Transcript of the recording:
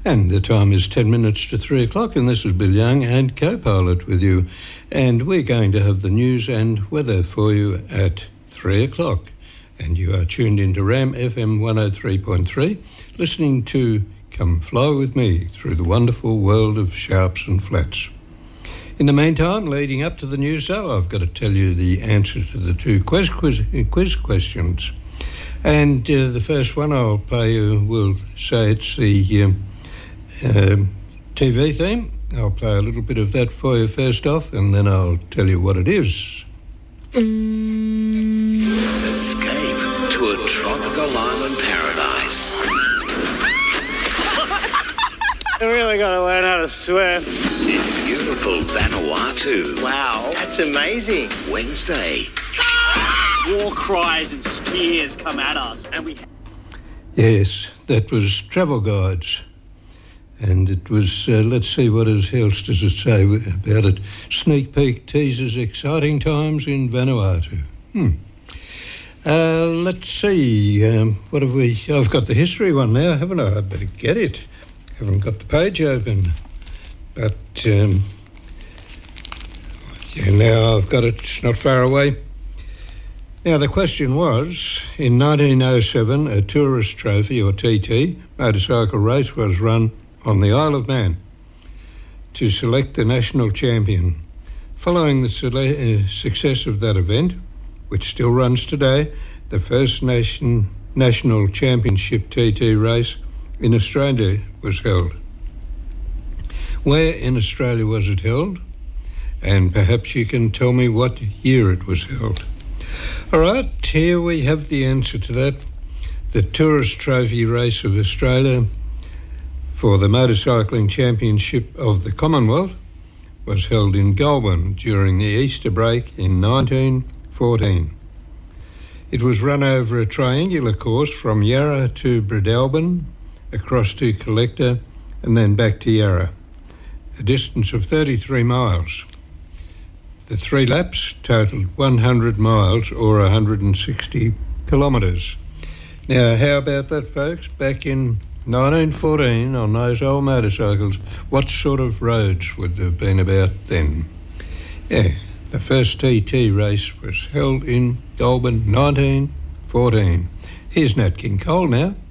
And the time is 10 minutes to 3 o'clock, and this is Bill Young and co-pilot with you. And we're going to have the news and weather for you at 3 o'clock. And you are tuned into RAM FM 103.3, listening to Come Fly With Me through the wonderful world of sharps and flats. In the meantime, leading up to the news, though, I've got to tell you the answer to the two quiz questions. And the first one I'll play you will say it's the TV theme. I'll play a little bit of that for you first off, and then I'll tell you what it is. Escape to a tropical island paradise. I really got to learn how to swim. In beautiful Vanuatu. Wow, that's amazing. Wednesday. War cries and spears come at us, and we... Yes, that was Travel Guides. And it was, let's see what else does it say about it. Sneak peek teasers exciting times in Vanuatu. Let's see, what have we... I've got the history one now, haven't I? I better get it. Haven't got the page open. But, now I've got it. It's not far away. Now, the question was, in 1907, a Tourist Trophy, or TT, motorcycle race was run on the Isle of Man to select the national champion. Following the success of that event, which still runs today, the first national championship TT race in Australia was held. Where in Australia was it held? And perhaps you can tell me what year it was held. All right, here we have the answer to that. The Tourist Trophy race of Australia for the Motorcycling Championship of the Commonwealth was held in Goulburn during the Easter break in 1914. It was run over a triangular course from Yarra to Bredelban, across to Collector, and then back to Yarra, a distance of 33 miles. The 3 laps totalled 100 miles or 160 kilometres. Now, how about that, folks? Back in 1914, on those old motorcycles, what sort of roads would there have been about then? Yeah, the first TT race was held in Goulburn, 1914. Here's Nat King Cole now.